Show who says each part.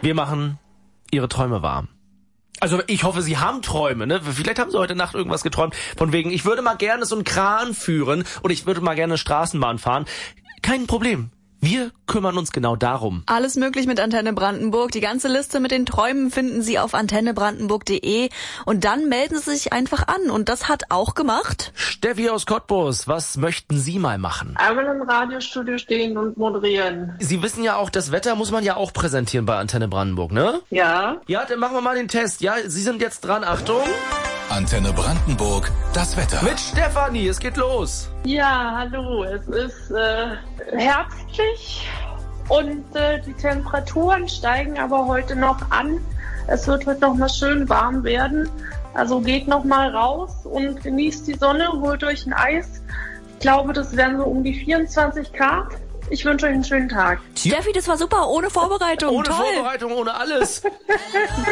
Speaker 1: Wir machen Ihre Träume wahr. Also ich hoffe, Sie haben Träume, ne? Vielleicht haben Sie heute Nacht irgendwas geträumt. Von wegen, ich würde mal gerne so einen Kran führen oder ich würde mal gerne eine Straßenbahn fahren. Kein Problem. Wir kümmern uns genau darum.
Speaker 2: Alles möglich mit Antenne Brandenburg. Die ganze Liste mit den Träumen finden Sie auf antennebrandenburg.de und dann melden Sie sich einfach an. Und das hat auch gemacht
Speaker 1: Steffi aus Cottbus, was möchten Sie mal machen?
Speaker 3: Einmal im Radiostudio stehen und moderieren.
Speaker 1: Sie wissen ja auch, das Wetter muss man ja auch präsentieren bei Antenne Brandenburg, ne?
Speaker 3: Ja.
Speaker 1: Ja, dann machen wir mal den Test. Ja, Sie sind jetzt dran. Achtung.
Speaker 4: Antenne Brandenburg, das Wetter.
Speaker 1: Mit Stefanie, es geht los.
Speaker 3: Ja, hallo. Es ist herbstlich und die Temperaturen steigen aber heute noch an. Es wird heute noch mal schön warm werden. Also geht noch mal raus und genießt die Sonne, holt euch ein Eis. Ich glaube, das werden so um die 24 Grad. Ich wünsche euch einen schönen Tag.
Speaker 2: Steffi, das war super, ohne Vorbereitung.
Speaker 1: Ohne
Speaker 2: Toll.
Speaker 1: Vorbereitung, ohne alles.